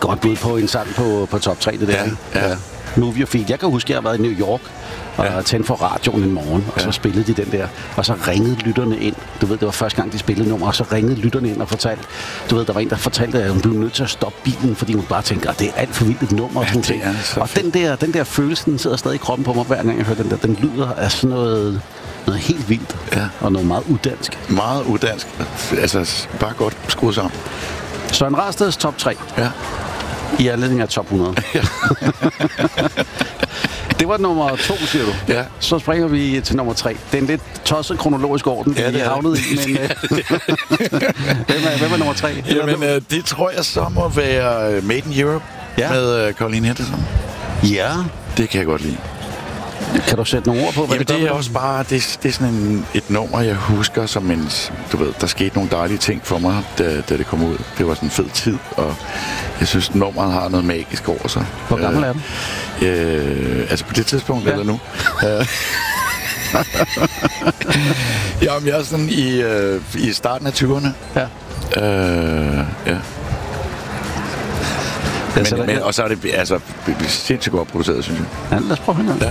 godt bud på en sang på top 3, det der. Ja. Move Your Feet. Jeg kan huske, at jeg har været i New York og tændt for radioen en morgen, og så spillede de den der, og så ringede lytterne ind. Du ved, det var første gang, de spillede nummer, og så ringede lytterne ind og fortalte, du ved, der var en, der fortalte, at hun blev nødt til at stoppe bilen, fordi hun bare tænkte, at det er alt for vildt et nummer. Og den der følelse, den sidder stadig i kroppen på mig, hver gang jeg hører den der. Den lyder af sådan noget helt vildt, og noget meget udansk. Meget udansk. Altså, bare godt skruet sammen. Søren Rasteds top 3. Ja. I anledning af top 100. Ja. Det var nummer 2, siger du. Ja. Så springer vi til nummer 3. Det er en lidt tosset kronologisk orden, vi havnet i, men hvem er nummer 3? Jamen, det tror jeg så må være Made in Europe med Colleen Henderson. Ja. Det kan jeg godt lide. Kan du sætte nogle ord på, hvad det er også bare, det er sådan et nummer, jeg husker som en, du ved, der skete nogle dejlige ting for mig, da det kom ud. Det var sådan en fed tid, og jeg synes, nummeret har noget magisk over sig. Hvor gammel er du? Altså på det tidspunkt, eller nu? Jamen, jeg er sådan i starten af 20'erne. Ja. Ja. Men, og så er det altså sindssygt godt produceret, synes jeg. Ja, lad os prøve at høre.